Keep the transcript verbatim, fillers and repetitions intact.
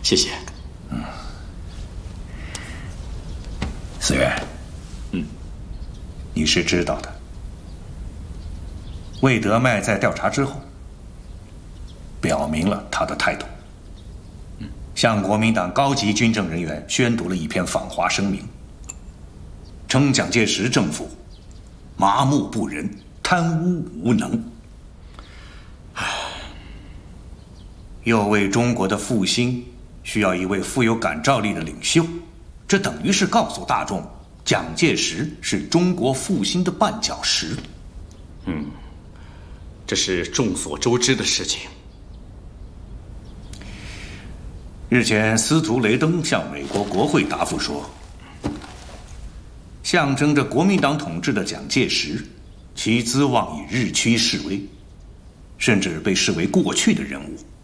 谢谢。 嗯，思源， 嗯， 你是知道的。魏德迈在调查之后，表明了他的态度， 嗯， 向国民党高级军政人员宣读了一篇访华声明，称蒋介石政府麻木不仁、贪污无能，又为中国的复兴需要一位富有感召力的领袖，这等于是告诉大众，蒋介石是中国复兴的绊脚石。 嗯，这是众所周知的事情。 日前，司徒雷登向美国国会答复说，象征着国民党统治的蒋介石，其资望已日趋式微，甚至被视为过去的人物。